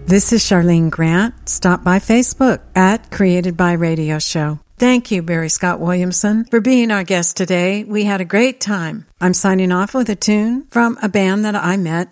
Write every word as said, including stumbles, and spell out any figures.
This is Charlene Grant. Stop by Facebook at Created by Radio Show. Thank you, Barry Scott Williamson, for being our guest today. We had a great time. I'm signing off with a tune from a band that I met